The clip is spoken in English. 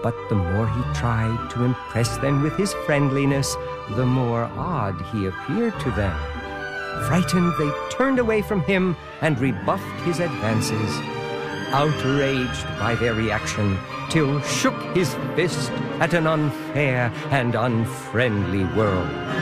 But the more he tried to impress them with his friendliness, the more odd he appeared to them. Frightened, they turned away from him and rebuffed his advances. Outraged by their reaction, Till shook his fist at an unfair and unfriendly world.